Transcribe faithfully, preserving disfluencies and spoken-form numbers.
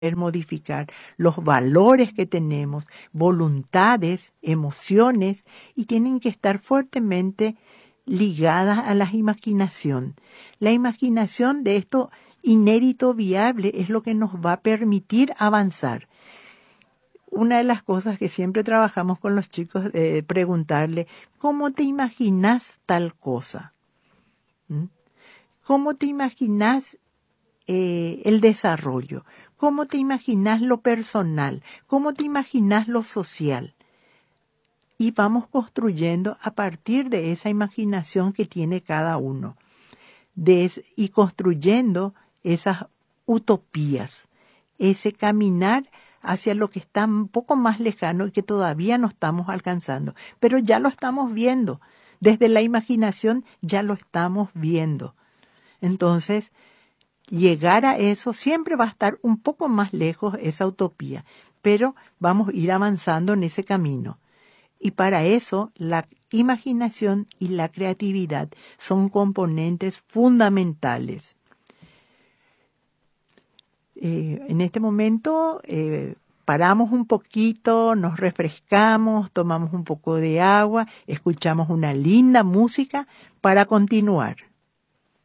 modificar los valores que tenemos, voluntades, emociones, y tienen que estar fuertemente ligadas a la imaginación. La imaginación de esto inédito viable es lo que nos va a permitir avanzar. Una de las cosas que siempre trabajamos con los chicos es eh, preguntarle, ¿cómo te imaginas tal cosa? ¿Mm? ¿Cómo te imaginas eh, el desarrollo? ¿Cómo te imaginas lo personal? ¿Cómo te imaginas lo social? Y vamos construyendo a partir de esa imaginación que tiene cada uno. De es, y construyendo esas utopías, ese caminar hacia lo que está un poco más lejano y que todavía no estamos alcanzando, pero ya lo estamos viendo. Desde la imaginación ya lo estamos viendo. Entonces, llegar a eso siempre va a estar un poco más lejos esa utopía, pero vamos a ir avanzando en ese camino. Y para eso la imaginación y la creatividad son componentes fundamentales. Eh, en este momento eh, paramos un poquito, nos refrescamos, tomamos un poco de agua, escuchamos una linda música para continuar.